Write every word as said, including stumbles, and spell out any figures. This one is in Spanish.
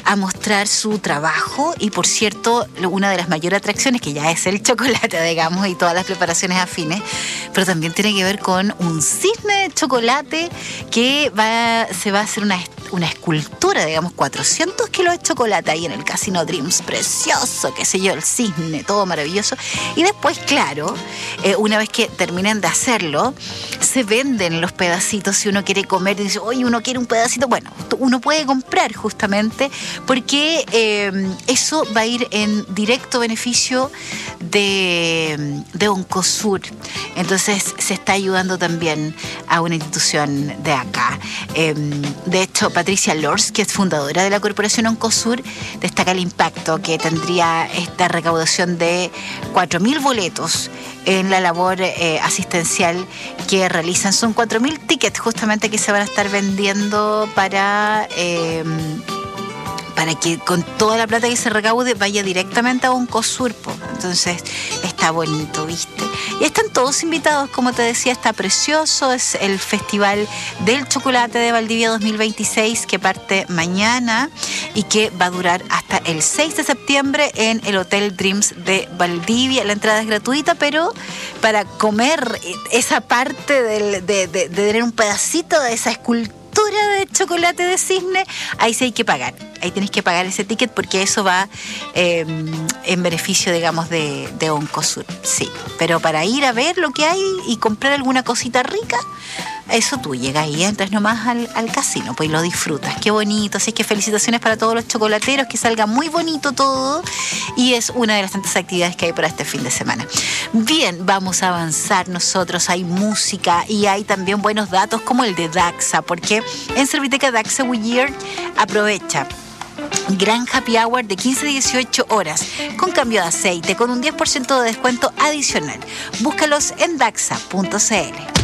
a mostrar su trabajo. Y por cierto, una de las mayores atracciones, que ya es el chocolate, digamos, y todas las preparaciones afines, pero también tiene que ver con un cisne de chocolate que va, se va a hacer una, una escultura, digamos, cuatrocientos kilos de chocolate ahí en el Casino Dreams, precioso, qué sé yo, el cisne, todo maravilloso. Y después, claro, eh, una vez que terminen de hacerlo, se venden los pedacitos. Si uno quiere comer y dice, oye, uno quiere un pedacito, bueno, uno puede comprar justamente, porque eh, eso va a ir en directo beneficio de, de Oncosur. Entonces se está ayudando también a una institución de acá. Eh, de hecho, Patricia Lors, que es fundadora de la corporación Oncosur, destaca el impacto que tendría esta recaudación de cuatro mil boletos en la labor eh, asistencial que realizan. Son cuatro mil tickets justamente que se van a estar vendiendo para... Eh, para que con toda la plata que se recaude vaya directamente a Oncosur. Entonces está bonito, ¿viste? Y están todos invitados, como te decía, está precioso. Es el Festival del Chocolate de Valdivia dos mil veintiséis, que parte mañana y que va a durar hasta el seis de septiembre en el Hotel Dreams de Valdivia. La entrada es gratuita, pero para comer esa parte del, de, de, de tener un pedacito de esa escultura de chocolate de cisne, ahí sí hay que pagar. Ahí tenés que pagar ese ticket, porque eso va eh, en beneficio, digamos, de, de Oncosur. Sí, pero para ir a ver lo que hay y comprar alguna cosita rica, eso tú llegas ahí, entras nomás al, al casino, pues, y lo disfrutas. Qué bonito. Así que felicitaciones para todos los chocolateros, que salga muy bonito todo, y es una de las tantas actividades que hay para este fin de semana. Bien, vamos a avanzar nosotros. Hay música y hay también buenos datos como el de Daxa, porque en Serviteca Daxa Whittier aprovecha gran happy hour de quince a dieciocho horas con cambio de aceite, con un diez por ciento de descuento adicional. Búscalos en daxa punto c l.